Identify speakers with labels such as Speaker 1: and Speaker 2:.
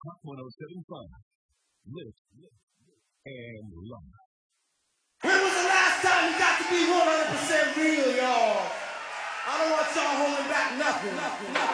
Speaker 1: Hot 107.5. Live and love.
Speaker 2: When was the last time you got to be 100% real, y'all? I don't want y'all holding back nothing.